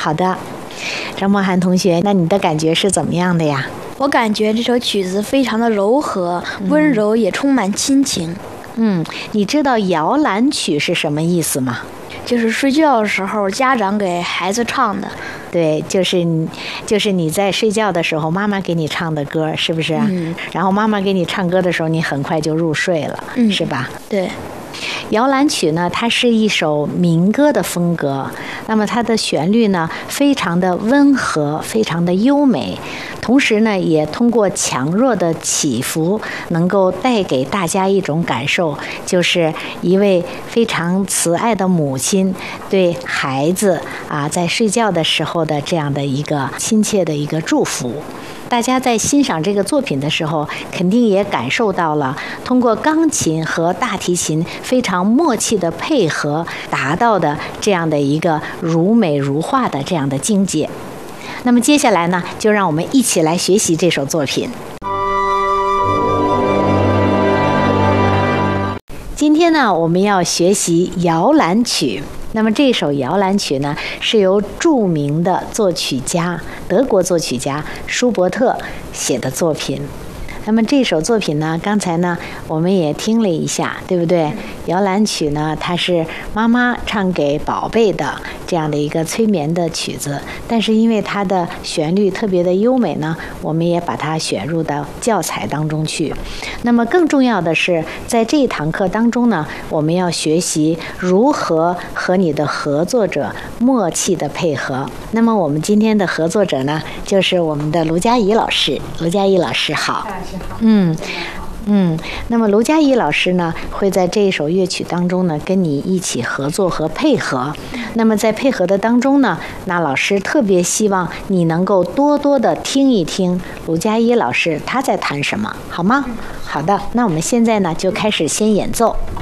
好的，张梦涵同学，那你的感觉是怎么样的呀？ 我感觉这首曲子非常的柔和、温柔，也充满亲情。 你知道摇篮曲是什么意思吗？ 就是睡觉的时候家长给孩子唱的。 对，就是你在睡觉的时候，妈妈给你唱的歌，是不是？然后妈妈给你唱歌的时候，你很快就入睡了，是吧？ 对。 摇篮曲呢，它是一首民歌的风格，那么它的旋律呢，非常的温和，非常的优美，同时呢，也通过强弱的起伏，能够带给大家一种感受，就是一位非常慈爱的母亲对孩子在睡觉的时候的这样的一个亲切的一个祝福。大家在欣赏这个作品的时候，肯定也感受到了通过钢琴和大提琴非常默契的配合达到的这样的一个如美如画的这样的境界。那么接下来呢，就让我们一起来学习这首作品。今天呢，我们要学习摇篮曲。那么这首摇篮曲呢，是由著名的作曲家，德国作曲家舒伯特写的作品。那么这首作品呢，刚才呢我们也听了一下，对不对？摇篮曲呢，它是妈妈唱给宝贝的这样的一个催眠的曲子，但是因为它的旋律特别的优美呢，我们也把它选入到教材当中去。那么更重要的是，在这一堂课当中呢，我们要学习如何和你的合作者默契的配合。那么我们今天的合作者呢，就是我们的卢佳怡老师。卢佳怡老师好。那么卢佳怡老师呢，会在这一首乐曲当中呢，跟你一起合作和配合。那么在配合的当中呢，那老师特别希望你能够多多的听一听卢佳怡老师他在弹什么，好吗？好的，那我们现在呢就开始先演奏。